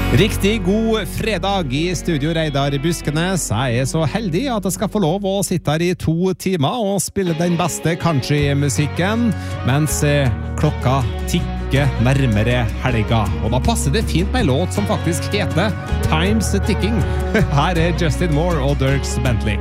Riktig god fredag i studio Reidar Buskenes. Jeg så heldig at jeg skal få lov å sitte her i 2 timer og spille den beste countrymusikken, mens klokka tikker nærmere helga. Og da passer det fint med en låt som faktisk heter Time's Ticking. Her Justin Moore og Dierks Bentley.